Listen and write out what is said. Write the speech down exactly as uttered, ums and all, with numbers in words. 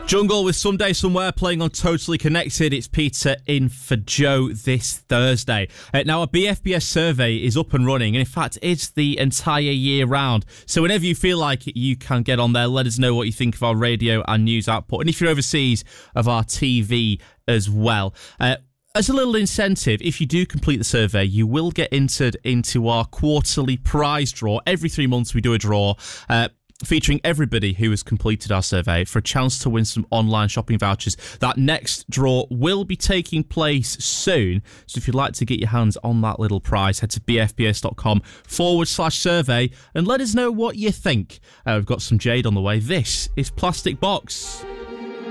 Jungle with Someday Somewhere playing on Totally Connected. It's Peter in for Joe this Thursday. Uh, now, a B F B S survey is up and running, and in fact, it's the entire year round. So whenever you feel like it, you can get on there. Let us know what you think of our radio and news output. And if you're overseas, of our T V as well. Uh, As a little incentive, if you do complete the survey, you will get entered into our quarterly prize draw. Every three months we do a draw uh, featuring everybody who has completed our survey for a chance to win some online shopping vouchers. That next draw will be taking place soon. So if you'd like to get your hands on that little prize, head to bfbs.com forward slash survey and let us know what you think. Uh, we've got some Jade on the way. This is Plastic Box.